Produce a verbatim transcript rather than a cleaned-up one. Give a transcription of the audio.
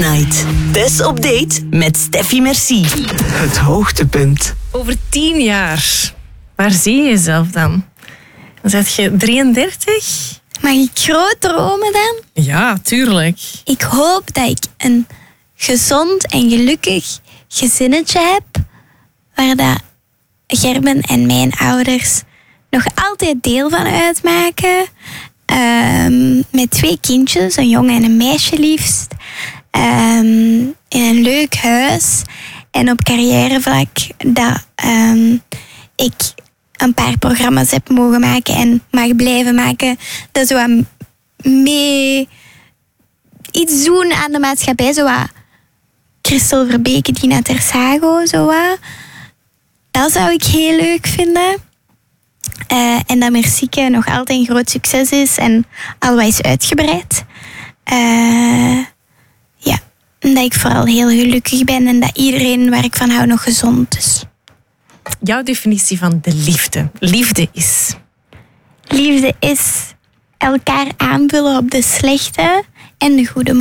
Night. Tess op date met Steffi Merci. Het hoogtepunt. Over tien jaar, waar zie je jezelf dan? Dan zet je drieëndertig? Mag ik groot dromen dan? Ja, tuurlijk. Ik hoop dat ik een gezond en gelukkig gezinnetje heb, waar dat Gerben en mijn ouders nog altijd deel van uitmaken. Um, met twee kindjes, een jongen en een meisje liefst. Um, in een leuk huis. En op carrièrevlak dat um, ik een paar programma's heb mogen maken en mag blijven maken. Dat zo wat mee iets doen aan de maatschappij. Zo wat Christel Verbeke, Dina Tersago, zo wat. Dat zou ik heel leuk vinden. Uh, en dat Mercieke nog altijd een groot succes is en al wat is uitgebreid. Uh, ja, en dat ik vooral heel gelukkig ben en dat iedereen waar ik van hou nog gezond is. Jouw definitie van de liefde. Liefde is? Liefde is elkaar aanvullen op de slechte en de goede momenten.